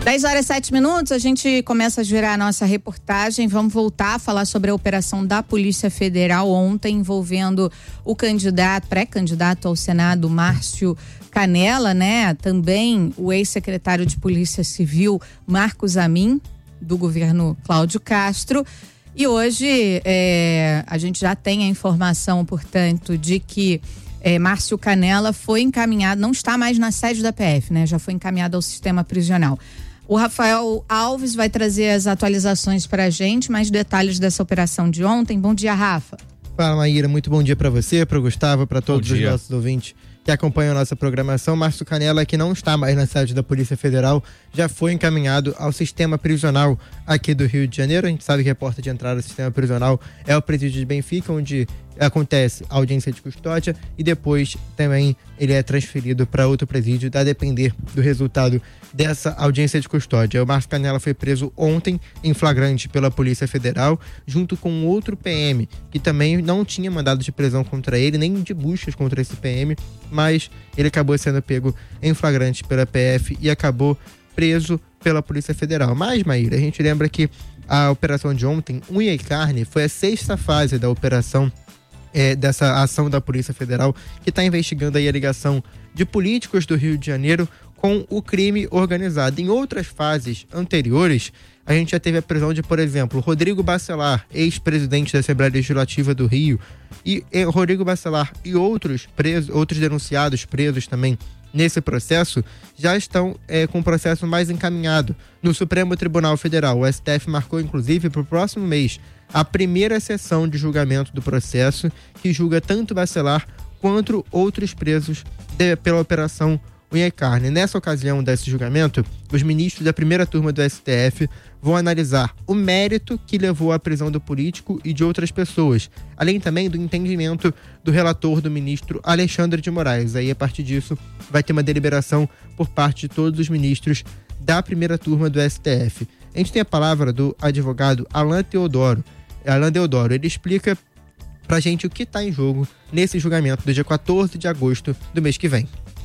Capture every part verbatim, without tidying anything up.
dez horas e sete minutos, a gente começa a girar a nossa reportagem. Vamos voltar a falar sobre a operação da Polícia Federal ontem, envolvendo o candidato, pré-candidato ao Senado, Márcio Canela, né? Também o ex-secretário de Polícia Civil, Marcos Amin, do governo Cláudio Castro. E hoje é, a gente já tem a informação, portanto, de que É, Márcio Canela foi encaminhado, não está mais na sede da P F, né? Já foi encaminhado ao sistema prisional. O Rafael Alves vai trazer as atualizações para a gente, mais detalhes dessa operação de ontem. Bom dia, Rafa. Fala, Maíra, muito bom dia para você, para o Gustavo, para todos os nossos ouvintes que acompanham a nossa programação. Márcio Canela, que não está mais na sede da Polícia Federal, já foi encaminhado ao sistema prisional aqui do Rio de Janeiro. A gente sabe que a porta de entrada do sistema prisional é o presídio de Benfica, onde acontece a audiência de custódia, e depois também ele é transferido para outro presídio, a depender do resultado dessa audiência de custódia. O Márcio Canela foi preso ontem em flagrante pela Polícia Federal, junto com outro P M, que também não tinha mandado de prisão contra ele, nem de buscas contra esse P M, mas ele acabou sendo pego em flagrante pela P F e acabou preso pela Polícia Federal. Mas, Maíra, a gente lembra que a operação de ontem, Unha e Carne, foi a sexta fase da operação É, dessa ação da Polícia Federal, que está investigando aí a ligação de políticos do Rio de Janeiro com o crime organizado. Em outras fases anteriores, a gente já teve a prisão de, por exemplo, Rodrigo Bacelar, ex-presidente da Assembleia Legislativa do Rio, e, e Rodrigo Bacelar e outros presos, outros denunciados presos também nesse processo, já estão é, com o processo mais encaminhado no Supremo Tribunal Federal. O S T F marcou, inclusive, para o próximo mês a primeira sessão de julgamento do processo, que julga tanto Bacelar quanto outros presos de, pela Operação Unha e Carne. Nessa ocasião desse julgamento, os ministros da primeira turma do S T F vão analisar o mérito que levou à prisão do político e de outras pessoas, além também do entendimento do relator, do ministro Alexandre de Moraes. Aí, a partir disso, vai ter uma deliberação por parte de todos os ministros da primeira turma do S T F. A gente tem a palavra do advogado Alan Teodoro. Alan Deodoro, ele explica pra gente o que está em jogo nesse julgamento do dia quatorze de agosto do mês que vem.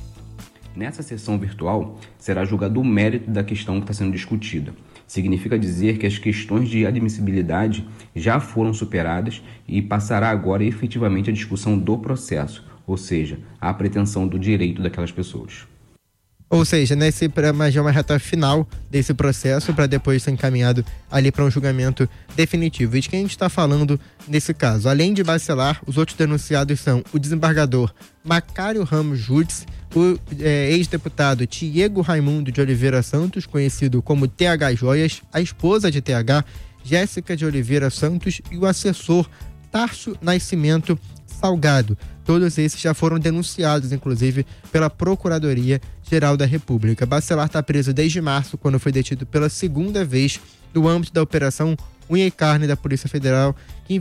Nessa sessão virtual, será julgado o mérito da questão que está sendo discutida. Significa dizer que as questões de admissibilidade já foram superadas e passará agora efetivamente a discussão do processo, ou seja, a pretensão do direito daquelas pessoas. Ou seja, nesse, já uma reta final desse processo, para depois ser encaminhado ali para um julgamento definitivo. E de quem a gente está falando nesse caso? Além de Bacelar, os outros denunciados são o desembargador Macário Ramos Jutz, o é, ex-deputado Tiago Raimundo de Oliveira Santos, conhecido como T H Joias, a esposa de T H, Jéssica de Oliveira Santos, e o assessor Tarso Nascimento Salgado. Todos esses já foram denunciados, inclusive, pela Procuradoria-Geral da República. Bacelar está preso desde março, quando foi detido pela segunda vez no âmbito da Operação Unha e Carne da Polícia Federal, que